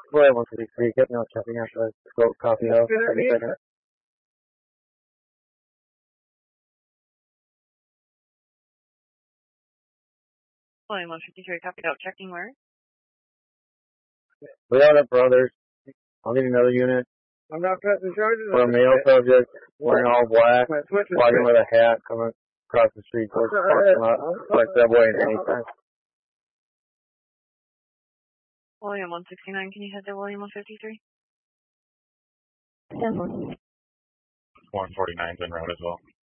William 153, get me on checking after I go coffee house. 30 seconds. William 153, copy out. Checking where? Leona Brothers. I'll need another unit. I'm not pressing charges. For a male subject, wearing all black, walking with a hat, coming across the street towards the parking lot, like Subway and anytime. William 169, can you head to William 153? 149's en route as well.